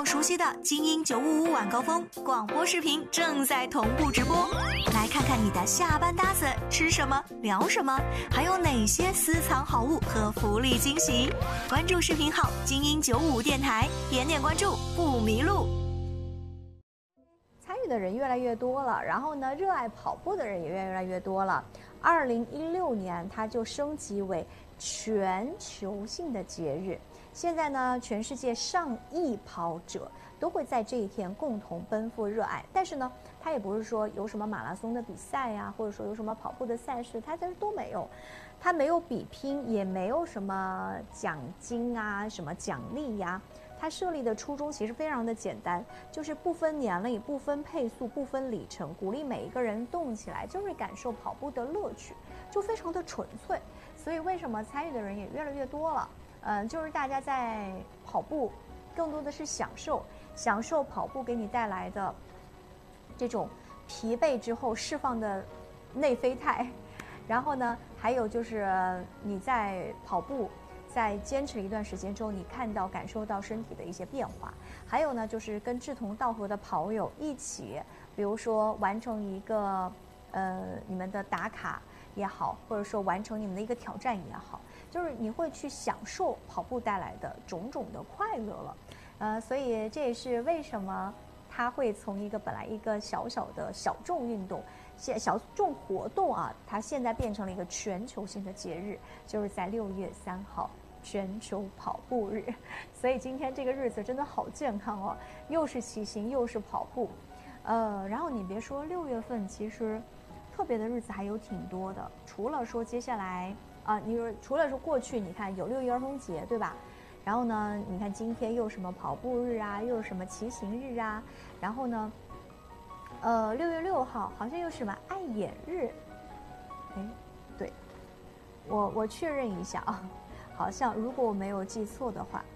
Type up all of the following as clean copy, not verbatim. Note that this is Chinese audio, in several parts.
熟悉的精英955晚高峰广播视频正在同步直播，来看看你的下班搭子吃什么聊什么，还有哪些私藏好物和福利惊喜。关注视频号精英955电台，点点关注不迷路。 参与的人越来越多了，然后呢，热爱跑步的人也越来越多了。2016年，它就升级为全球性的节日。现在呢，全世界上亿跑者都会在这一天共同奔赴热爱。但是呢，它也不是说有什么马拉松的比赛呀，或者说有什么跑步的赛事，它这都没有。它没有比拼，也没有什么奖金啊，什么奖励呀。它设立的初衷其实非常的简单，就是不分年龄、不分配速、不分里程，鼓励每一个人动起来，就是感受跑步的乐趣，就非常的纯粹。所以为什么参与的人也越来越多了？就是大家在跑步，更多的是享受跑步给你带来的这种疲惫之后释放的内啡肽，然后呢，还有就是你在跑步。在坚持一段时间之后，你感受到身体的一些变化。还有呢，就是跟志同道合的跑友一起，比如说完成一个你们的打卡也好，或者说完成你们的一个挑战也好，就是你会去享受跑步带来的种种的快乐了。所以这也是为什么它会从本来一个小小的小众运动。小众活动啊，它现在变成了一个全球性的节日，就是在6月3号全球跑步日。所以今天这个日子真的好健康哦，又是骑行又是跑步。然后你别说6月份，其实特别的日子还有挺多的。除了说接下来你说除了说过去，你看有6一儿童节，对吧？然后呢，你看今天又什么跑步日啊，又什么骑行日啊，然后呢。6月6号好像又是什么爱眼日，对，我确认一下啊，好像如果我没有记错的话，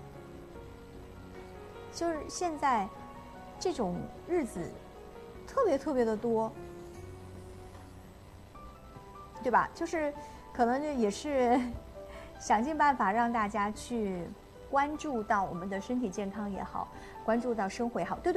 就是现在这种日子特别的多，对吧？就是可能也是想尽办法让大家去关注到我们的身体健康也好，关注到生活也好。对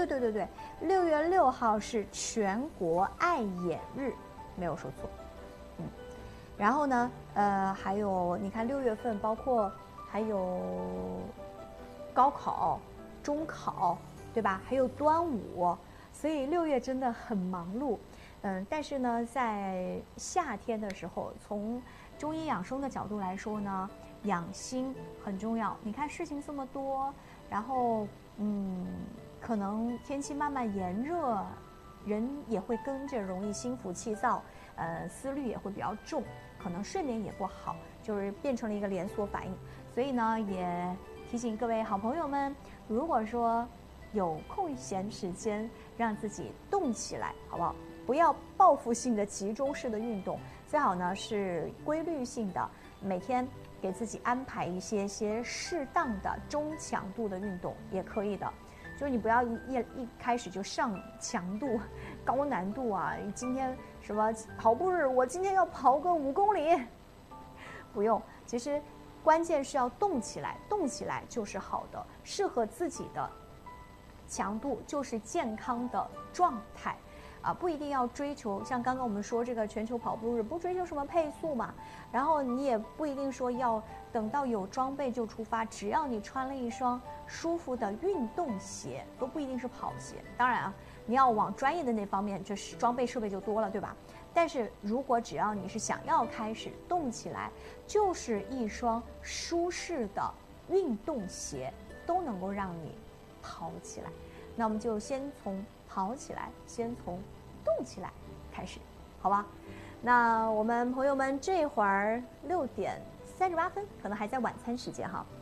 ，6月6号是全国爱眼日，没有说错。然后呢，还有你看6月份，包括还有高考、中考，对吧？还有端午，所以6月真的很忙碌。但是呢，在夏天的时候，从中医养生的角度来说呢，养心很重要。你看事情这么多，然后可能天气慢慢炎热，人也会跟着容易心浮气躁，思虑也会比较重，可能睡眠也不好，就是变成了一个连锁反应。所以呢，也提醒各位好朋友们，如果说有空闲时间，让自己动起来，好不好？不要报复性的集中式的运动，最好呢是规律性的，每天给自己安排一些适当的中强度的运动也可以的。就是你不要一开始就上强度、高难度啊！今天什么跑步日，我今天要跑个5公里，不用。其实关键是要动起来，动起来就是好的，适合自己的强度就是健康的状态。不一定要追求，像刚刚我们说这个全球跑步日，不追求什么配速嘛，然后你也不一定说要等到有装备就出发，只要你穿了一双舒服的运动鞋，都不一定是跑鞋。当然你要往专业的那方面，就是装备设备就多了，对吧？但是如果只要你是想要开始动起来，就是一双舒适的运动鞋都能够让你跑起来。那我们就先从跑起来，先从动起来开始，好吧？那我们朋友们这会儿6点38分，可能还在晚餐时间哈。